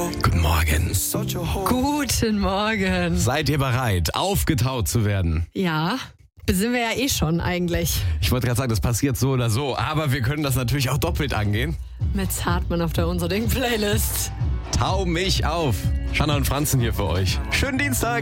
Guten Morgen. Guten Morgen. Seid ihr bereit, aufgetaut zu werden? Ja, sind wir ja eh schon eigentlich. Ich wollte gerade sagen, das passiert so oder so, aber wir können das natürlich auch doppelt angehen. Mit Zartmann auf der Unser Ding Playlist. Tau mich auf. Shanna und Franzen hier für euch. Schönen Dienstag.